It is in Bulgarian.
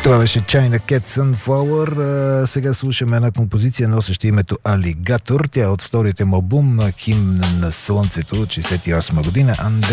Това беше China Cat Sunflower. Сега слушаме една композиция, носеща името Алигатор. Тя е от вторите му албум Химн на слънцето от 68 година.